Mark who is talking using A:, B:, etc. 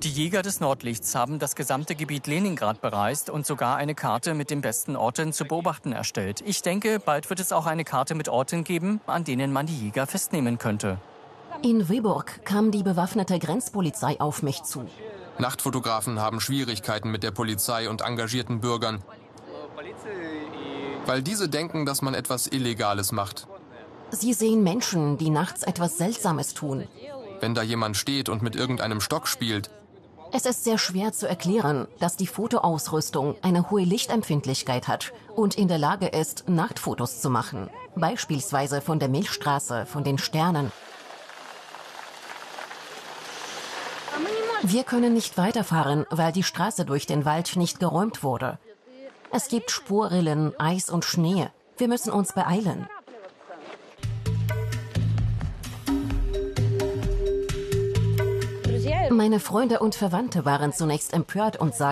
A: Die Jäger des Nordlichts haben das gesamte Gebiet Leningrad bereist und sogar eine Karte mit den besten Orten zu beobachten erstellt. Ich denke, bald wird es auch eine Karte mit Orten geben, an denen man die Jäger festnehmen könnte.
B: In Vyborg kam die bewaffnete Grenzpolizei auf mich zu.
C: Nachtfotografen haben Schwierigkeiten mit der Polizei und engagierten Bürgern, weil diese denken, dass man etwas Illegales macht.
B: Sie sehen Menschen, die nachts etwas Seltsames tun.
C: Wenn da jemand steht und mit irgendeinem Stock spielt.
B: Es ist sehr schwer zu erklären, dass die Fotoausrüstung eine hohe Lichtempfindlichkeit hat und in der Lage ist, Nachtfotos zu machen. Beispielsweise von der Milchstraße, von den Sternen. Wir können nicht weiterfahren, weil die Straße durch den Wald nicht geräumt wurde. Es gibt Spurrillen, Eis und Schnee. Wir müssen uns beeilen. Meine Freunde und Verwandte waren zunächst empört und sagten,